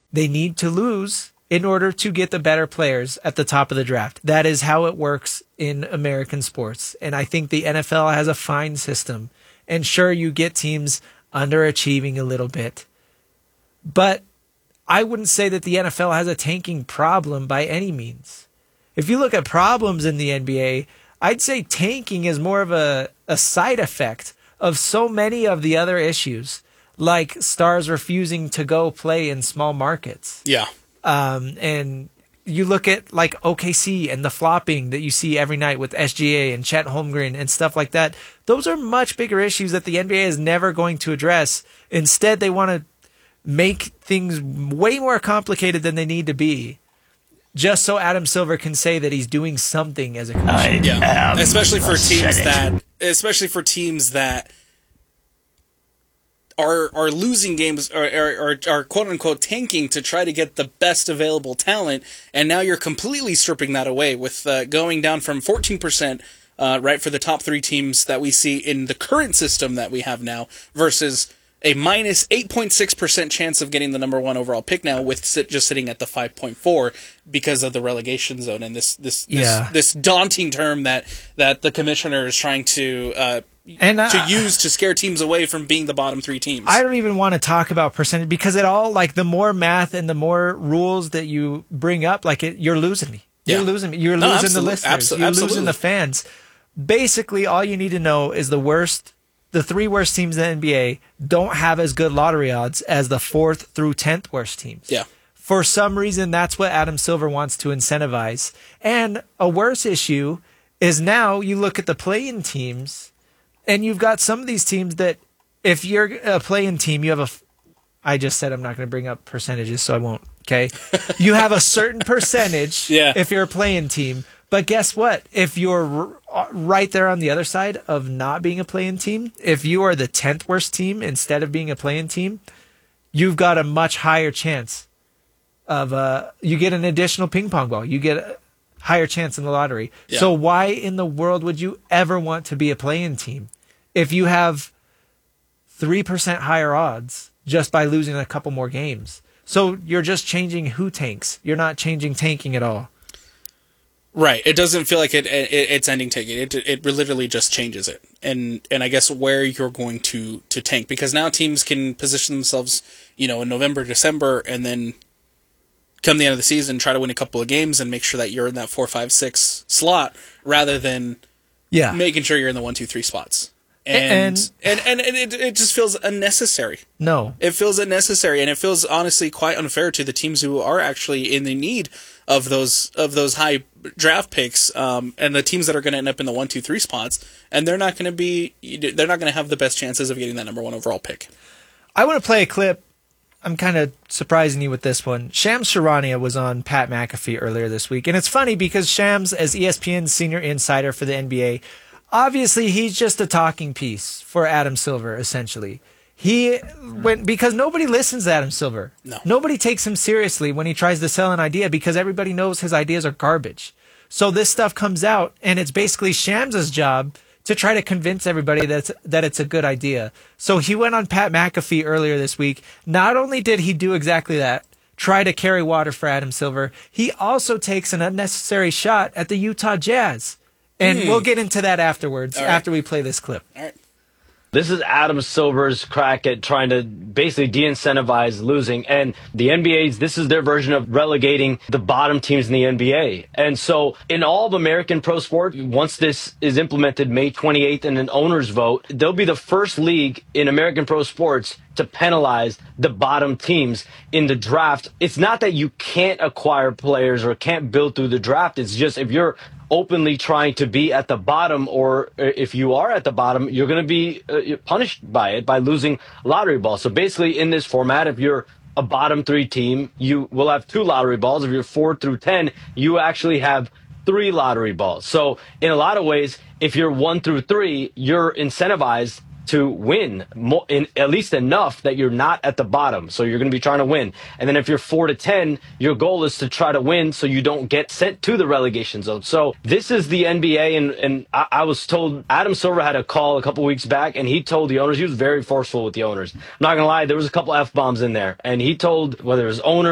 They need to lose in order to get the better players at the top of the draft. That is how it works in American sports. And I think the NFL has a fine system. And sure, you get teams underachieving a little bit. But I wouldn't say that the NFL has a tanking problem by any means. If you look at problems in the NBA, I'd say tanking is more of a side effect of so many of the other issues, like stars refusing to go play in small markets. Yeah. And you look at like OKC and the flopping that you see every night with SGA and Chet Holmgren and stuff like that. Those are much bigger issues that the NBA is never going to address. Instead, they want to make things way more complicated than they need to be, just so Adam Silver can say that he's doing something as a coach. Yeah, especially for teams that are losing games or are quote unquote tanking to try to get the best available talent, and now you're completely stripping that away with going down from 14%. Right, for the top 3 teams that we see in the current system that we have now versus a minus 8.6% chance of getting the number 1 overall pick now, with just sitting at the 5.4 because of the relegation zone and this daunting term that the commissioner is trying to use to scare teams away from being the bottom 3 teams. I don't even want to talk about percentage because it all, like, the more math and the more rules that you bring up, like, you're losing me. You're losing me. You're losing the listeners. You're losing the fans. Basically, all you need to know is the 3 worst teams in the NBA don't have as good lottery odds as the 4th through 10th worst teams. Yeah. For some reason, that's what Adam Silver wants to incentivize. And a worse issue is now you look at the play-in teams, and you've got some of these teams that if you're a play-in team, you have I just said I'm not going to bring up percentages, so I won't, okay? You have a certain percentage if you're a play-in team. But guess what? If you're right there on the other side of not being a play-in team, if you are the 10th worst team instead of being a play-in team, you've got a much higher chance of you get an additional ping pong ball. You get a higher chance in the lottery. Yeah. So why in the world would you ever want to be a play-in team if you have 3% higher odds just by losing a couple more games? So you're just changing who tanks. You're not changing tanking at all. Right. It doesn't feel like it's ending tanking. It literally just changes it. And I guess where you're going to tank, because now teams can position themselves, in November, December, and then come the end of the season, try to win a couple of games and make sure that you're in that 4, 5, 6 slot rather than making sure you're in the 1, 2, 3 spots. And it just feels unnecessary. No. It feels unnecessary, and it feels honestly quite unfair to the teams who are actually in the need of those high draft picks, and the teams that are going to end up in the 1, 2, 3 spots, and they're not going to have the best chances of getting that number 1 overall pick. I want to play a clip. I'm kind of surprising you with this one. Shams Charania was on Pat McAfee earlier this week, and it's funny because Shams, as ESPN's senior insider for the NBA, obviously he's just a talking piece for Adam Silver, essentially. Because nobody listens to Adam Silver. No. Nobody takes him seriously when he tries to sell an idea because everybody knows his ideas are garbage. So this stuff comes out, and it's basically Shams' job to try to convince everybody that it's a good idea. So he went on Pat McAfee earlier this week. Not only did he do exactly that, try to carry water for Adam Silver, he also takes an unnecessary shot at the Utah Jazz. And we'll get into that afterwards, after we play this clip. All right. This is Adam Silver's crack at trying to basically de-incentivize losing. And the this is their version of relegating the bottom teams in the NBA. And so in all of American pro sport, once this is implemented May 28th in an owner's vote, they'll be the first league in American pro sports to penalize the bottom teams in the draft. It's not that you can't acquire players or can't build through the draft. It's just if you're openly trying to be at the bottom, or if you are at the bottom, you're going to be punished by it, by losing lottery balls. So basically in this format, if you're a bottom 3 team, you will have 2 lottery balls. If you're 4 through 10, you actually have 3 lottery balls. So in a lot of ways, if you're 1 through 3, you're incentivized to win at least enough that you're not at the bottom. So you're going to be trying to win. And then if you're 4 to 10, your goal is to try to win so you don't get sent to the relegation zone. So this is the NBA. And I was told Adam Silver had a call a couple weeks back, and he told the owners, he was very forceful with the owners. I'm not going to lie, there was a couple F-bombs in there. And he told, whether it was owners,